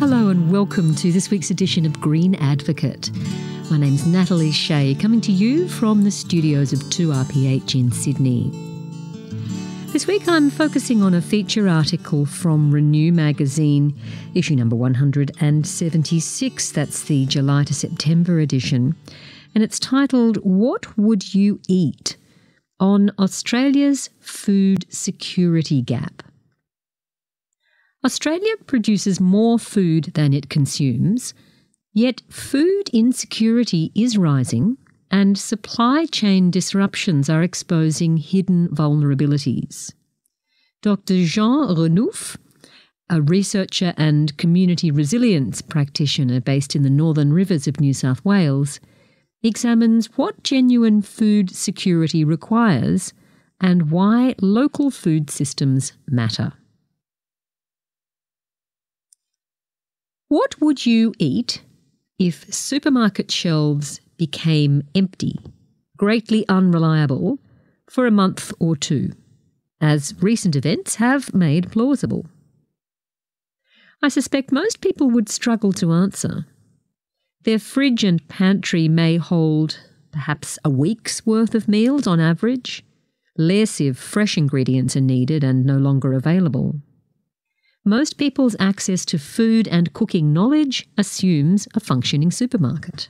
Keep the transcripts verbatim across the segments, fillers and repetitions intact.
Hello and welcome to this week's edition of Green Advocate. My name's Natalie Shea, coming to you from the studios of two R P H in Sydney. This week I'm focusing on a feature article from Renew magazine, issue number one hundred seventy-six, that's the July to September edition, and it's titled, What Would You Eat? On Australia's Food Security Gap. Australia produces more food than it consumes, yet food insecurity is rising and supply chain disruptions are exposing hidden vulnerabilities. Doctor Jean Renouf, a researcher and community resilience practitioner based in the Northern Rivers of New South Wales, examines what genuine food security requires and why local food systems matter. What would you eat if supermarket shelves became empty, greatly unreliable, for a month or two, as recent events have made plausible? I suspect most people would struggle to answer. Their fridge and pantry may hold perhaps a week's worth of meals on average, less if fresh ingredients are needed and no longer available. Most people's access to food and cooking knowledge assumes a functioning supermarket.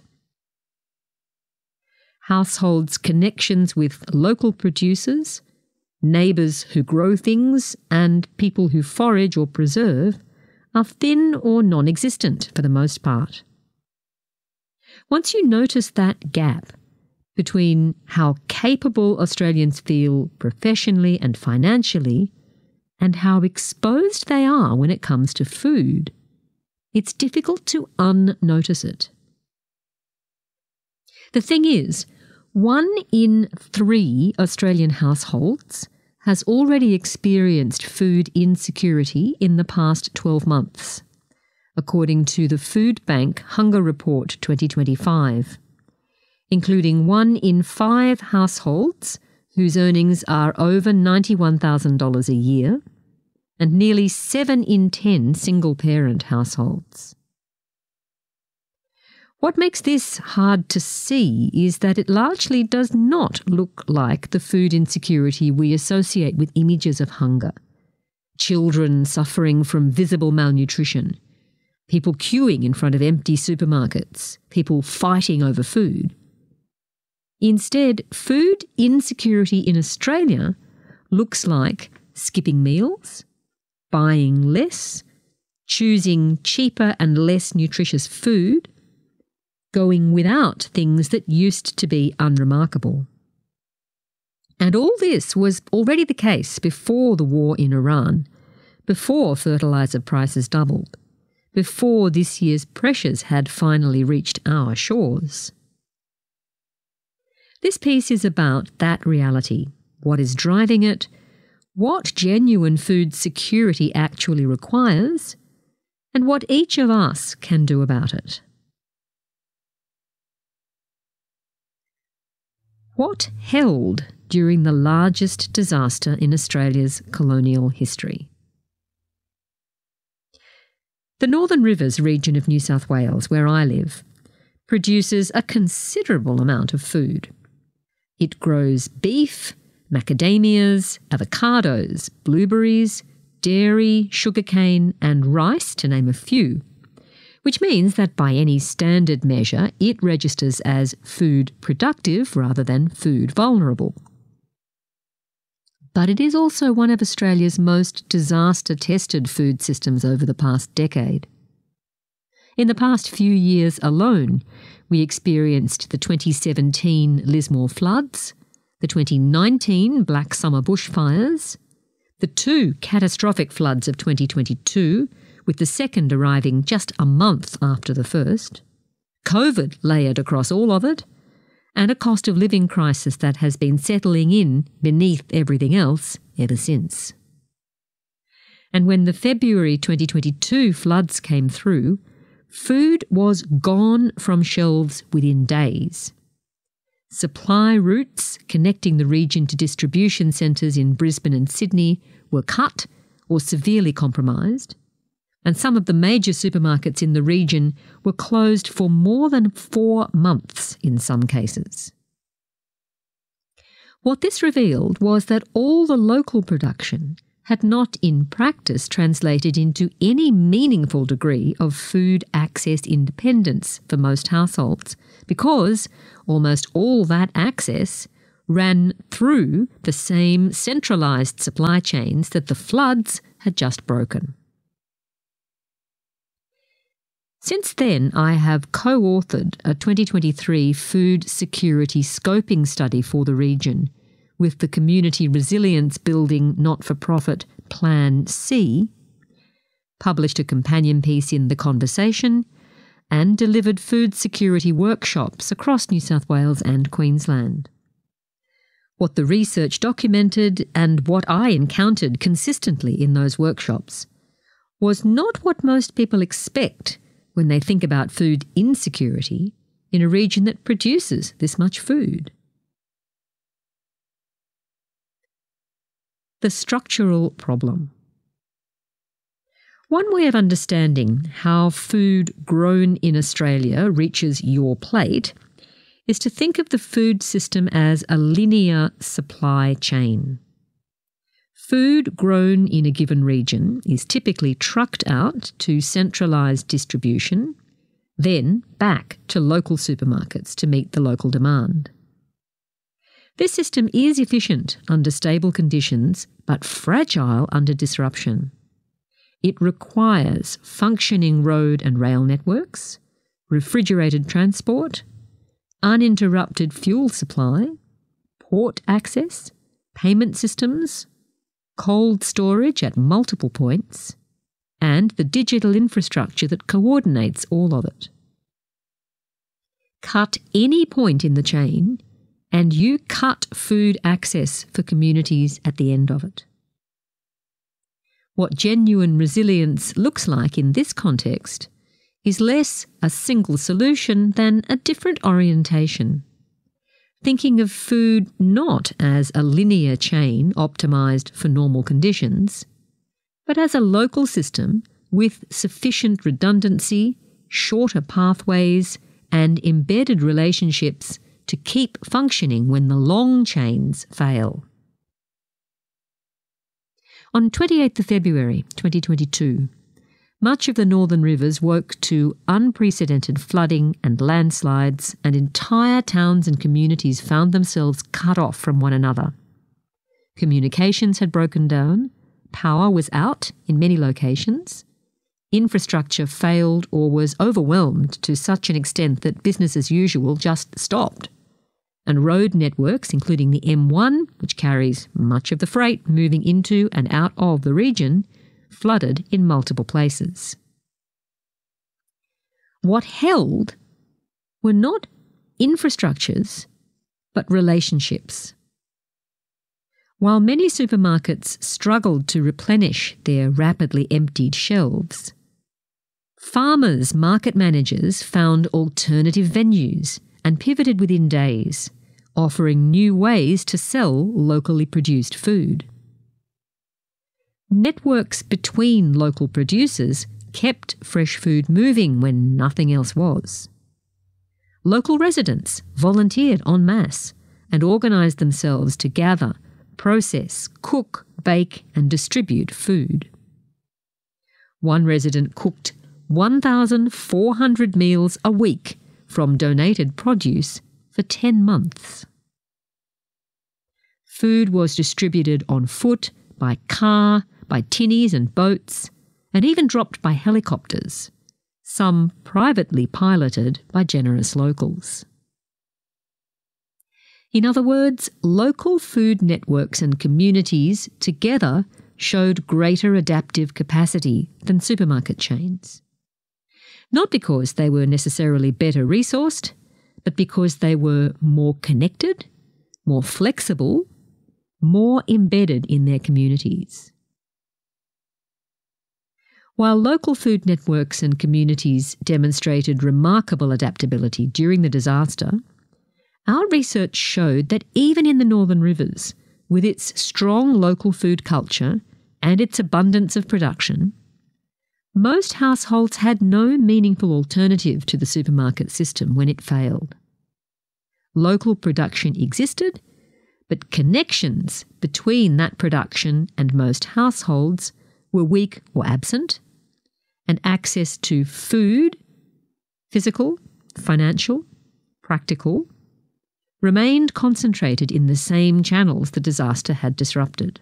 Households' connections with local producers, neighbours who grow things, and people who forage or preserve are thin or non-existent for the most part. Once you notice that gap between how capable Australians feel professionally and financially and how exposed they are when it comes to food, it's difficult to unnotice it. The thing is, one in three Australian households has already experienced food insecurity in the past twelve months, according to the Food Bank Hunger Report twenty twenty-five, including one in five households whose earnings are over ninety-one thousand dollars a year, and nearly seven in ten single-parent households. What makes this hard to see is that it largely does not look like the food insecurity we associate with images of hunger. Children suffering from visible malnutrition, people queuing in front of empty supermarkets, people fighting over food. Instead, food insecurity in Australia looks like skipping meals, buying less, choosing cheaper and less nutritious food, going without things that used to be unremarkable. And all this was already the case before the war in Iran, before fertiliser prices doubled, before this year's pressures had finally reached our shores. This piece is about that reality, what is driving it, what genuine food security actually requires, and what each of us can do about it. What held during the largest disaster in Australia's colonial history? The Northern Rivers region of New South Wales, where I live, produces a considerable amount of food. It grows beef, macadamias, avocados, blueberries, dairy, sugarcane and rice, to name a few, which means that by any standard measure it registers as food productive rather than food vulnerable. But it is also one of Australia's most disaster-tested food systems over the past decade. In the past few years alone, we experienced the twenty seventeen Lismore floods, the twenty nineteen Black Summer bushfires, the two catastrophic floods of twenty twenty-two, with the second arriving just a month after the first, COVID layered across all of it, and a cost of living crisis that has been settling in beneath everything else ever since. And when the February twenty twenty-two floods came through, food was gone from shelves within days. Supply routes connecting the region to distribution centres in Brisbane and Sydney were cut or severely compromised. and some of the major supermarkets in the region were closed for more than four months in some cases. What this revealed was that all the local production had not in practice translated into any meaningful degree of food access independence for most households, because almost all that access ran through the same centralised supply chains that the floods had just broken. Since then, I have co-authored a twenty twenty-three food security scoping study for the region with the community resilience building not-for-profit Plan C, published a companion piece in The Conversation, and delivered food security workshops across New South Wales and Queensland. What the research documented and what I encountered consistently in those workshops was not what most people expect when they think about food insecurity in a region that produces this much food. The structural problem. One way of understanding how food grown in Australia reaches your plate is to think of the food system as a linear supply chain. Food grown in a given region is typically trucked out to centralised distribution, then back to local supermarkets to meet the local demand. This system is efficient under stable conditions, but fragile under disruption. It requires functioning road and rail networks, refrigerated transport, uninterrupted fuel supply, port access, payment systems, cold storage at multiple points, and the digital infrastructure that coordinates all of it. Cut any point in the chain, and you cut food access for communities at the end of it. What genuine resilience looks like in this context is less a single solution than a different orientation. Thinking of food not as a linear chain optimised for normal conditions, but as a local system with sufficient redundancy, shorter pathways, and embedded relationships to keep functioning when the long chains fail. On twenty-eighth of February twenty twenty-two, much of the Northern Rivers woke to unprecedented flooding and landslides, and entire towns and communities found themselves cut off from one another. Communications had broken down, power was out in many locations, infrastructure failed or was overwhelmed to such an extent that business as usual just stopped. And road networks, including the M one, which carries much of the freight moving into and out of the region, flooded in multiple places. What held were not infrastructures, but relationships. While many supermarkets struggled to replenish their rapidly emptied shelves, farmers' market managers found alternative venues and pivoted within days, offering new ways to sell locally produced food. Networks between local producers kept fresh food moving when nothing else was. Local residents volunteered en masse and organised themselves to gather, process, cook, bake and distribute food. One resident cooked one thousand four hundred meals a week from donated produce for ten months. Food was distributed on foot, by car, by tinnies and boats, and even dropped by helicopters, some privately piloted by generous locals. In other words, local food networks and communities together showed greater adaptive capacity than supermarket chains. Not because they were necessarily better resourced, but because they were more connected, more flexible, more embedded in their communities. While local food networks and communities demonstrated remarkable adaptability during the disaster, our research showed that even in the Northern Rivers, with its strong local food culture and its abundance of production, Most households had no meaningful alternative to the supermarket system when it failed. Local production existed, but connections between that production and most households were weak or absent, and access to food, physical, financial, practical, remained concentrated in the same channels the disaster had disrupted.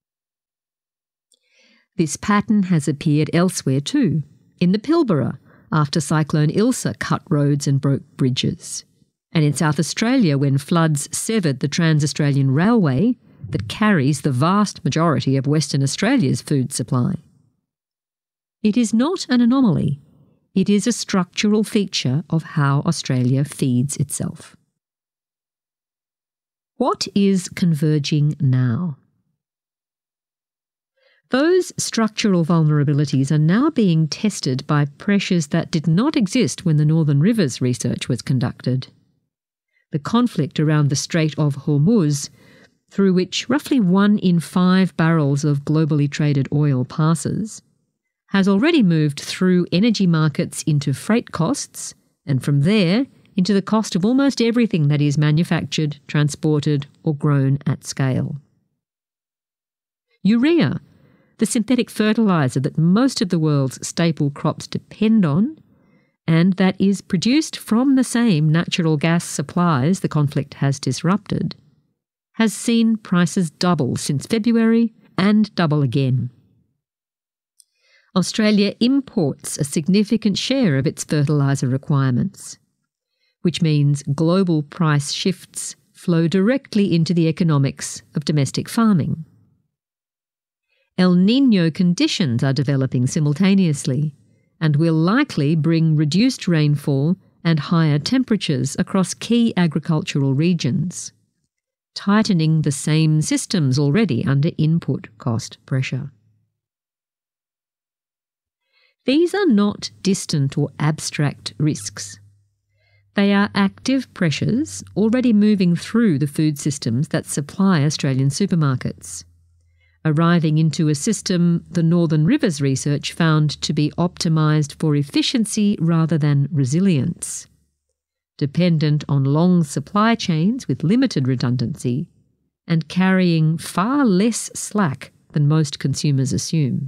This pattern has appeared elsewhere too, in the Pilbara after Cyclone Ilsa cut roads and broke bridges, and in South Australia when floods severed the Trans-Australian Railway that carries the vast majority of Western Australia's food supply. It is not an anomaly. It is a structural feature of how Australia feeds itself. What is converging now? Those structural vulnerabilities are now being tested by pressures that did not exist when the Northern Rivers research was conducted. The conflict around the Strait of Hormuz, through which roughly one in five barrels of globally traded oil passes, has already moved through energy markets into freight costs, and from there into the cost of almost everything that is manufactured, transported, or grown at scale. Urea, the synthetic fertiliser that most of the world's staple crops depend on, and that is produced from the same natural gas supplies the conflict has disrupted, has seen prices double since February and double again. Australia imports a significant share of its fertiliser requirements, which means global price shifts flow directly into the economics of domestic farming. El Niño conditions are developing simultaneously and will likely bring reduced rainfall and higher temperatures across key agricultural regions, tightening the same systems already under input cost pressure. These are not distant or abstract risks. They are active pressures already moving through the food systems that supply Australian supermarkets, arriving into a system the Northern Rivers research found to be optimised for efficiency rather than resilience, dependent on long supply chains with limited redundancy, and carrying far less slack than most consumers assume.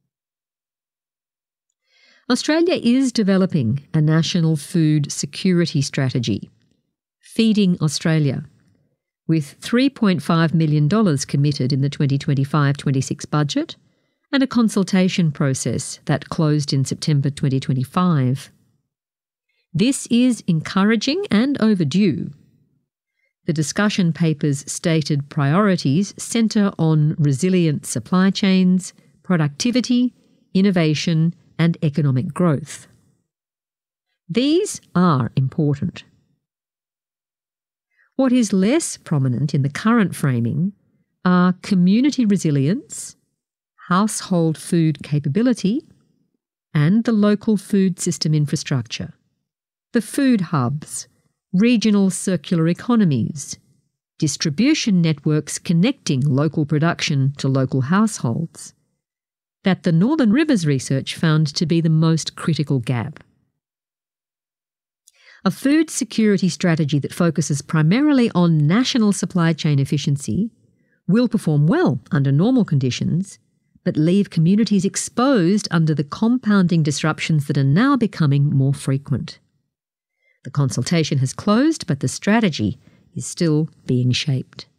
Australia is developing a national food security strategy, Feeding Australia, with three point five million dollars committed in the twenty twenty-five twenty-six budget and a consultation process that closed in September twenty twenty-five. This is encouraging and overdue. The discussion paper's stated priorities centre on resilient supply chains, productivity, innovation, and economic growth. These are important. What is less prominent in the current framing are community resilience, household food capability, and the local food system infrastructure, the food hubs, regional circular economies, distribution networks connecting local production to local households, that the Northern Rivers research found to be the most critical gap. A food security strategy that focuses primarily on national supply chain efficiency will perform well under normal conditions, but leave communities exposed under the compounding disruptions that are now becoming more frequent. The consultation has closed, but the strategy is still being shaped.